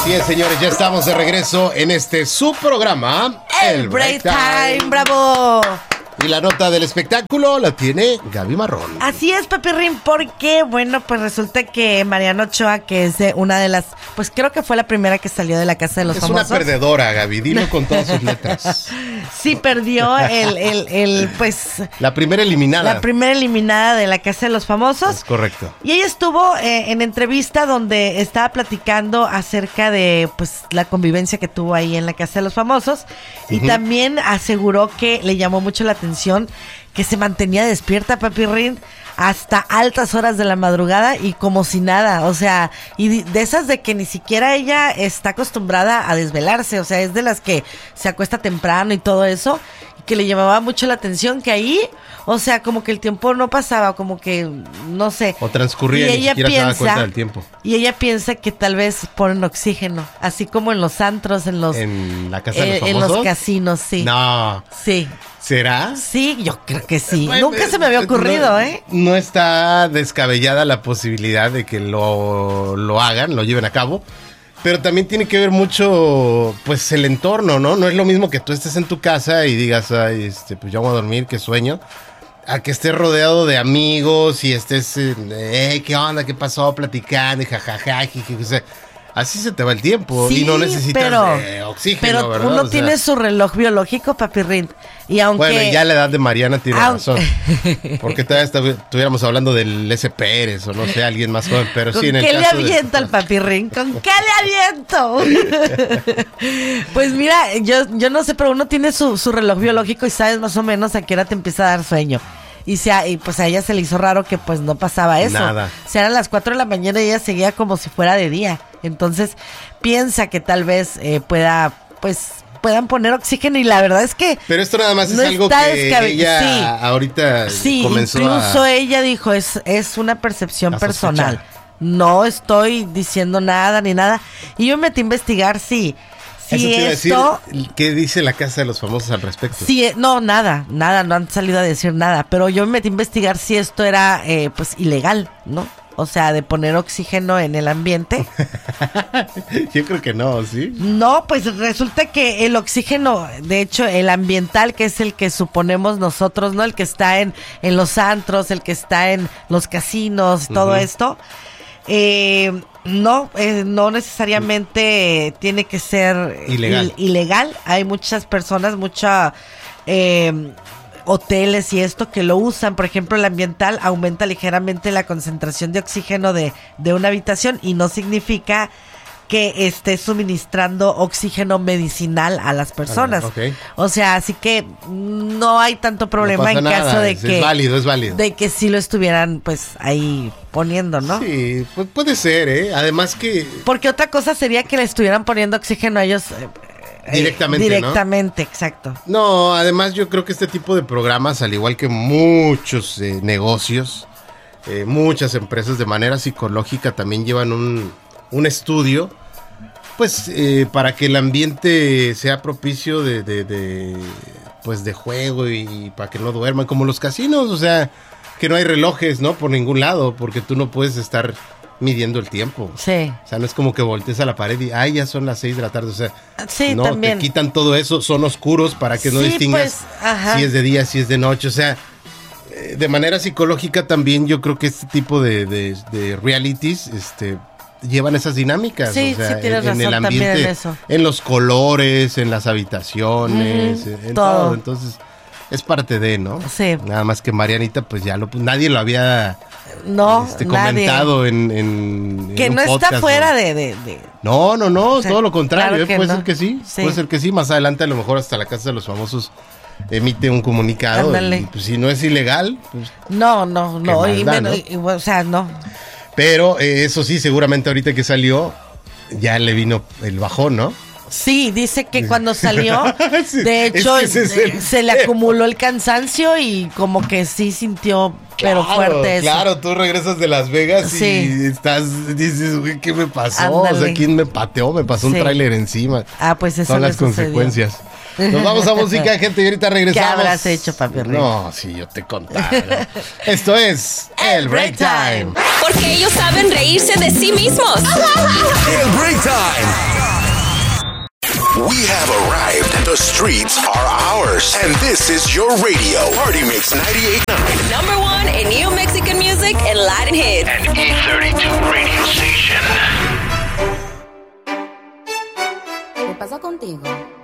Así es, señores, ya estamos de regreso en este su programa, El Break Time, bravo. Y la nota del espectáculo la tiene Gaby Marrón. Así es, Papirrín, porque, bueno, pues resulta que Mariana Ochoa, que es una de las, pues creo que fue la primera que salió de la Casa de los Famosos. Es una perdedora, Gaby, dilo con todas sus letras. Sí, perdió pues... La primera eliminada. La primera eliminada de la Casa de los Famosos. Es correcto. Y ella estuvo en entrevista donde estaba platicando acerca de, pues, la convivencia que tuvo ahí en la Casa de los Famosos. Y también aseguró que le llamó mucho la atención que se mantenía despierta, Papirrín, hasta altas horas de la madrugada y como si nada, o sea, y de esas de que ni siquiera ella está acostumbrada a desvelarse, o sea, es de las que se acuesta temprano y todo eso, y que le llamaba mucho la atención que ahí, o sea, como que el tiempo no pasaba, como que, no sé. O transcurría y ni siquiera se daba cuenta del tiempo. Y ella piensa que tal vez ponen oxígeno, así como en los antros, en la Casa de los Famosos. En los casinos, sí. No. Sí. ¿Será? Sí, yo creo que sí. Nunca se me había ocurrido, No está descabellada la posibilidad de que lo hagan, lo lleven a cabo. Pero también tiene que ver mucho, pues, el entorno, ¿no? No es lo mismo que tú estés en tu casa y digas, ay, pues ya voy a dormir, qué sueño. A que estés rodeado de amigos y estés, ¿qué onda? ¿Qué pasó? Platicando y jajaja, o sea, así se te va el tiempo, sí, y no necesitas oxígeno, pero ¿verdad? Uno tiene su reloj biológico, Papirrín. Y aunque... Bueno, ya la edad de Mariana tiene razón. Porque todavía estuviéramos hablando del S. Pérez o no sé, alguien más joven, pero sí en el caso... ¿Con qué le aviento al Papirrín? ¿Con qué le aviento? Pues mira, yo no sé, pero uno tiene su reloj biológico y sabes más o menos a qué hora te empieza a dar sueño. Y pues a ella se le hizo raro que pues no pasaba eso. Nada. O sea, eran las 4 de la mañana y ella seguía como si fuera de día. Entonces piensa que tal vez puedan poner oxígeno y la verdad es que... Pero esto nada más es algo que ella ahorita comenzó incluso ella dijo, es una percepción personal. No estoy diciendo nada ni nada. Y yo me metí a investigar si eso te iba a decir, ¿qué dice la Casa de los Famosos al respecto? Sí, no, nada, no han salido a decir nada, pero yo me metí a investigar si esto era, pues, ilegal, ¿no? O sea, de poner oxígeno en el ambiente. Yo creo que no, ¿sí? No, pues resulta que el oxígeno, de hecho, el ambiental, que es el que suponemos nosotros, ¿no? El que está en los antros, el que está en los casinos, todo esto, no necesariamente tiene que ser ilegal. Hay muchas personas, hoteles y esto que lo usan. Por ejemplo, el ambiental aumenta ligeramente la concentración de oxígeno de una habitación y no significa que esté suministrando oxígeno medicinal a las personas. Okay. O sea, así que no hay tanto problema en caso de que... Es válido. De que sí lo estuvieran, pues, ahí poniendo, ¿no? Sí, pues puede ser, ¿eh? Además que... Porque otra cosa sería que le estuvieran poniendo oxígeno a ellos... Directamente, ¿no? Exacto. No, además yo creo que este tipo de programas, al igual que muchos negocios, muchas empresas de manera psicológica también llevan un estudio, pues para que el ambiente sea propicio de juego y para que no duerman, como los casinos, o sea, que no hay relojes, ¿no? Por ningún lado, porque tú no puedes estar midiendo el tiempo. Sí. O sea, no es como que voltees a la pared y ya son las 6 de la tarde, o sea, sí, no, también. te quitan todo eso, son oscuros para que no distingas si es de día, si es de noche, o sea, de manera psicológica también yo creo que este tipo de realities, llevan esas dinámicas, sí, o sea, sí, tienes razón, en el ambiente, en eso. En los colores, en las habitaciones, en todo, entonces es parte de, ¿no? Sí. Nada más que Marianita, pues ya nadie lo había comentado en que un no podcast, está fuera ¿no? de... No, o sea, todo lo contrario, claro puede ser que sí, puede ser que sí, más adelante a lo mejor hasta la Casa de los Famosos emite un comunicado y pues si no es ilegal, pues no, o sea, no. Pero eso sí, seguramente ahorita que salió ya le vino el bajón, ¿no? Sí, dice que cuando salió, sí, de hecho, se le acumuló el cansancio y como que sí sintió pero fuerte eso. Claro, tú regresas de Las Vegas y dices, güey, ¿qué me pasó? Ándale. O sea, ¿quién me pateó? Me pasó un tráiler encima. Pues eso son le las sucedió. Consecuencias. Nos vamos a música, gente, y ahorita regresamos. ¿Qué habrás hecho, papi Rey? No, si yo te contara. Esto es El Break Time. Porque ellos saben reírse de sí mismos. El Break Time. We have arrived. The streets are ours. And this is your radio. Party Mix 98.9. Number one in new Mexican music and Latin hits. And E32 radio station. ¿Qué pasa contigo?